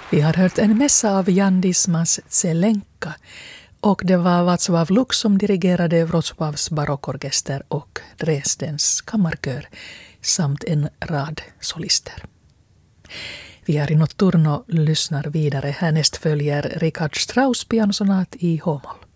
Vi har hört en mässa av Jan Dismas Zelenka och det var Václav Lux som dirigerade Wrocławs barockorkester och Dresdens kammarkör samt en rad solister. Vi är i Notturno lyssnar vidare. Härnäst följer Richard Strauss pianosonat i H-moll.